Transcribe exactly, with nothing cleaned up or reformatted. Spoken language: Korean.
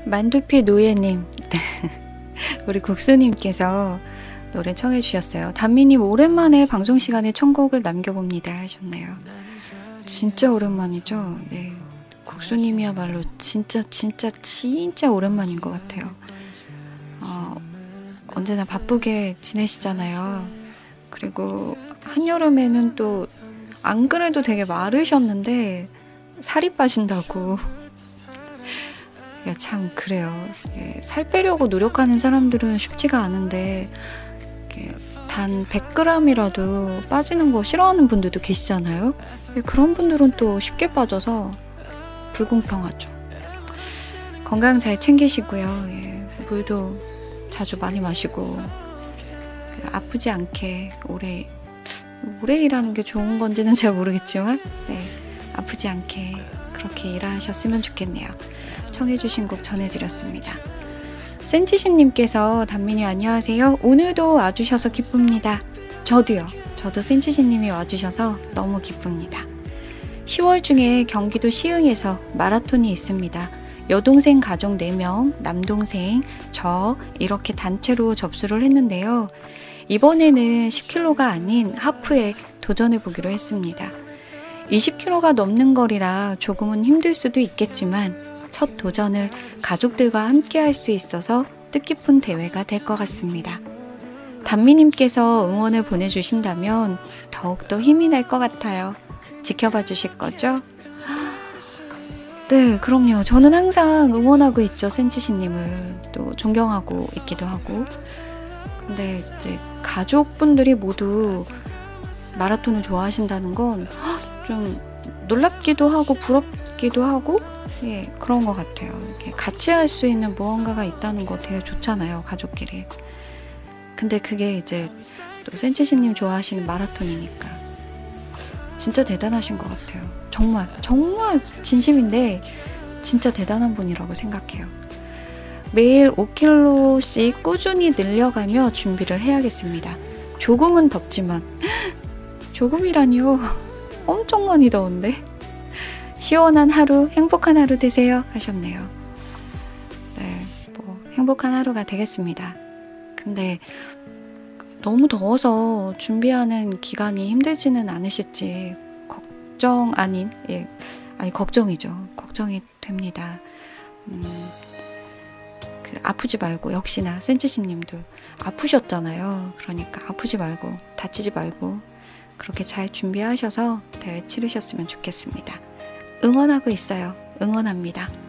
만두피 노예님, 우리 국수님께서 노래 청해 주셨어요. 단미님 오랜만에 방송 시간에 청곡을 남겨봅니다 하셨네요. 진짜 오랜만이죠. 네, 국수님이야말로 진짜 진짜 진짜 오랜만인 것 같아요. 어, 언제나 바쁘게 지내시잖아요. 그리고 한여름에는 또 안 그래도 되게 마르셨는데 살이 빠진다고. 야, 참 그래요. 예, 살 빼려고 노력하는 사람들은 쉽지가 않은데 단 백 그램이라도 빠지는 거 싫어하는 분들도 계시잖아요. 예, 그런 분들은 또 쉽게 빠져서 불공평하죠. 건강 잘 챙기시고요. 예, 물도 자주 많이 마시고 그, 아프지 않게 오래 오래 일하는 게 좋은 건지는 잘 모르겠지만 네, 아프지 않게 그렇게 일하셨으면 좋겠네요. 청해주신 곡 전해드렸습니다. 센치신님께서 단민이 안녕하세요. 오늘도 와주셔서 기쁩니다. 저도요. 저도 센치신님이 와주셔서 너무 기쁩니다. 시월 중에 경기도 시흥에서 마라톤이 있습니다. 여동생 가족 네 명, 남동생, 저 이렇게 단체로 접수를 했는데요. 이번에는 십 킬로미터가 아닌 하프에 도전해보기로 했습니다. 이십 킬로미터가 넘는 거리라 조금은 힘들 수도 있겠지만 첫 도전을 가족들과 함께 할 수 있어서 뜻깊은 대회가 될 것 같습니다. 단미님께서 응원을 보내주신다면 더욱더 힘이 날 것 같아요. 지켜봐 주실 거죠? 네, 그럼요. 저는 항상 응원하고 있죠. 센치시님을 또 존경하고 있기도 하고. 근데 이제 가족분들이 모두 마라톤을 좋아하신다는 건 좀 놀랍기도 하고 부럽기도 하고 예, 그런 것 같아요. 이렇게 같이 할 수 있는 무언가가 있다는 거 되게 좋잖아요, 가족끼리. 근데 그게 이제 또 센치시님 좋아하시는 마라톤이니까 진짜 대단하신 것 같아요. 정말 정말 진심인데 진짜 대단한 분이라고 생각해요. 매일 오 킬로그램씩 꾸준히 늘려가며 준비를 해야겠습니다. 조금은 덥지만 조금이라니요. 엄청 많이 더운데. 시원한 하루, 행복한 하루 되세요 하셨네요. 네, 뭐 행복한 하루가 되겠습니다. 근데 너무 더워서 준비하는 기간이 힘들지는 않으실지 걱정 아닌, 예, 아니 걱정이죠. 걱정이 됩니다. 음, 그 아프지 말고 역시나 센치신님도 아프셨잖아요. 그러니까 아프지 말고 다치지 말고 그렇게 잘 준비하셔서 대회 치르셨으면 좋겠습니다. 응원하고 있어요. 응원합니다.